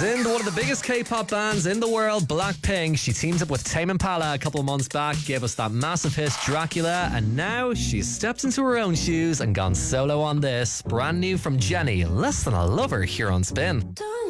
in one of the biggest K-pop bands in the world, Blackpink. She teamed up with Tame Impala a couple of months back, gave us that massive hit Dracula, and now she's stepped into her own shoes and gone solo on this. Brand new from Jenny, Less Than a Lover, here on Spin.